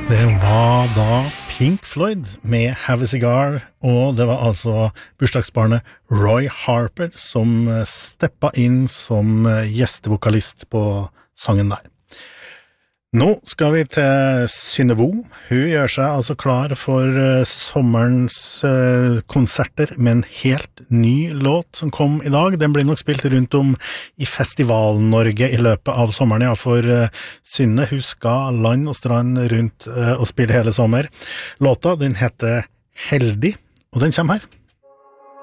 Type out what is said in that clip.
Det var da Pink Floyd med Have a Cigar, og det var altså bursdagsbarnet Roy Harper som steppet inn som gjestevokalist på sangen der. Nå skal vi til Synnevo. Hun gjør seg altså klar for sommerens konserter med en helt ny låt som kom i dag. Den blir nok spilt rundt om i Festival-Norge i løpet av sommeren, ja, for Synne, hun skal land og strand rundt og spille hele sommer. Låta, den heter Heldig, og den kommer her.